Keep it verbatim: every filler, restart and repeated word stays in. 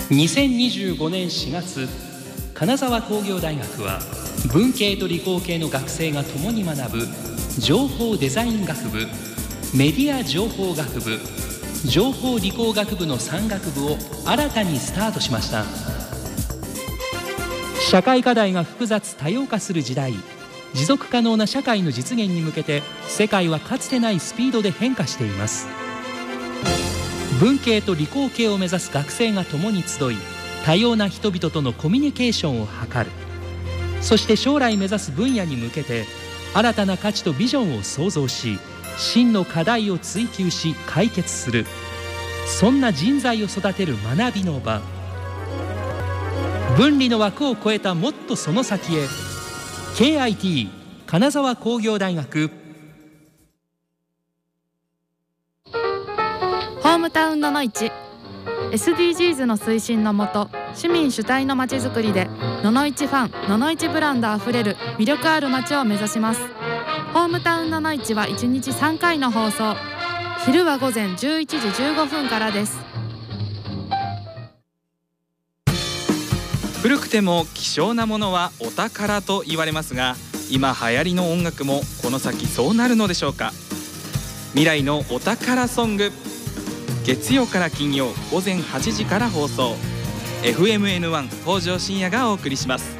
にせんにじゅうごねんしがつ、金沢工業大学は文系と理工系の学生が共に学ぶ情報デザイン学部、メディア情報学部、情報理工学部のさん学部を新たにスタートしました。社会課題が複雑多様化する時代、持続可能な社会の実現に向けて世界はかつてないスピードで変化しています。文系と理工系を目指す学生が共に集い、多様な人々とのコミュニケーションを図る。そして将来目指す分野に向けて新たな価値とビジョンを創造し、真の課題を追求し解決する、そんな人材を育てる学びの場。分離の枠を超えたもっとその先へ。 ケーアイティー 金沢工業大学。 ホームタウンののいち エスディージーズ の推進のもと、市民主体のまちづくりでののいちファン、ののいちブランドあふれる魅力ある街を目指します。ホームタウンののいちはいちにちさんかいの放送、昼は午前じゅういちじじゅうごふんからです。 古くても希少なものはお宝と言われますが、今流行りの音楽もこの先そうなるのでしょうか。未来のお宝ソング、月曜から金曜午前はちじから放送。 エフエムエヌワン 北条深夜がお送りします。